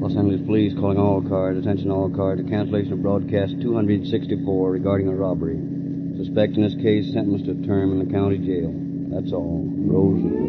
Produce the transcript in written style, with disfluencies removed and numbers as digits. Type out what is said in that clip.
Los Angeles Police calling all cars. Attention all cars. The cancellation of broadcast 264 regarding a robbery. Suspect in this case sentenced to term in the county jail. That's all. Rose.